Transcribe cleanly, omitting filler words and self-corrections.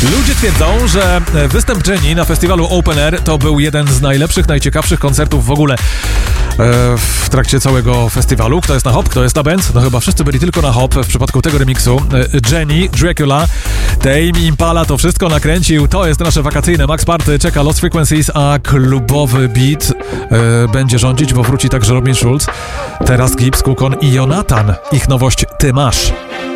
Ludzie twierdzą, że występ Jennie na festiwalu Open Air to był jeden z najlepszych, najciekawszych koncertów w ogóle w trakcie całego festiwalu. Kto jest na hop, kto jest na benz? No chyba wszyscy byli tylko na hop w przypadku tego remiksu. Jennie, Dracula, Tame Impala to wszystko nakręcił. To jest nasze wakacyjne Max Party. Czeka Lost Frequencies, a klubowy beat będzie rządzić, bo wróci także Robin Schulz. Teraz Gibbs, Kukon i Jonathan. Ich nowość Ty masz.